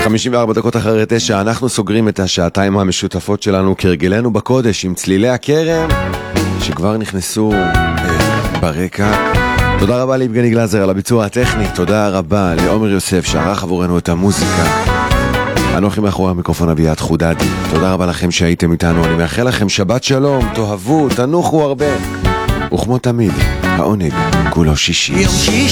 54 דקות אחרי 9, אנחנו סוגרים את השעתיים המשותפות שלנו כרגלנו בקודש עם צלילי הכרם שכבר נכנסו ברקע. תודה רבה ליבגני גלזר על הביצוע הטכני, תודה רבה לעומר יוסף שערך עבורנו את המוזיקה. אנוכי מאחורי המיקרופון אביעד חודדי, תודה רבה לכם שהייתם איתנו, אני מאחל לכם שבת שלום, תאהבו, תנוחו הרבה, וכמו תמיד, העונג כולו שישי.